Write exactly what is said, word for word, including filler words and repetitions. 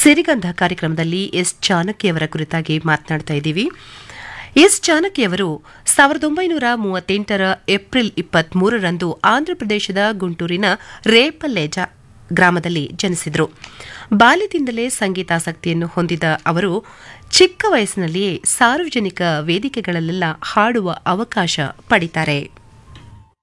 ಸಿರಿಗಂಧ ಕಾರ್ಯಕ್ರಮದಲ್ಲಿ ಎಸ್ ಚಾಣಕ್ಯವರ ಕುರಿತಾಗಿ ಮಾತನಾಡ್ತಾ ಇದ್ದೀವಿ. ಎಸ್ ಚಾಣಕ್ಯವರು ಸಾವಿರದ ಒಂಬೈನೂರ ಮೂವತ್ತೆಂಟರ ಏಪ್ರಿಲ್ ಇಪ್ಪತ್ಮೂರರಂದು ಆಂಧ್ರಪ್ರದೇಶದ ಗುಂಟೂರಿನ ರೇಪಲ್ಲೆ ಗ್ರಾಮದಲ್ಲಿ ಜನಿಸಿದರು. ಬಾಲ್ಯದಿಂದಲೇ ಸಂಗೀತಾಸಕ್ತಿಯನ್ನು ಹೊಂದಿದ ಅವರು ಚಿಕ್ಕ ವಯಸ್ಸಿನಲ್ಲಿಯೇ ಸಾರ್ವಜನಿಕ ವೇದಿಕೆಗಳಲ್ಲೆಲ್ಲ ಹಾಡುವ ಅವಕಾಶ ಪಡಿತಾರೆ.